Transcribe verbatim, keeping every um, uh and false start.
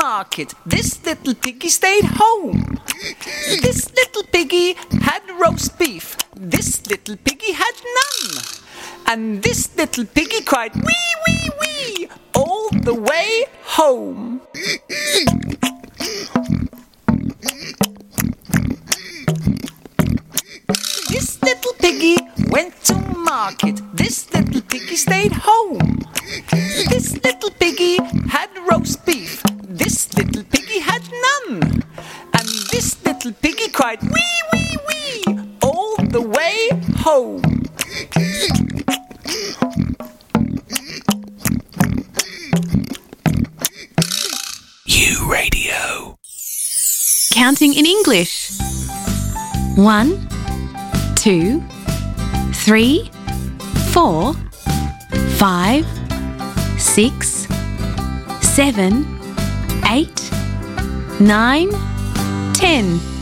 market. This little piggy stayed home. This little piggy had roast beef. This little piggy had none. And this little piggy cried wee, wee, wee all the way home. This little piggy went to market. This little piggy stayed home. This little piggy had roast beef. This little piggy had none. And this little piggy cried wee, wee, wee all the way home. U Radio. Counting in English. One, two, three, four, five, six, seven, eight, nine, ten.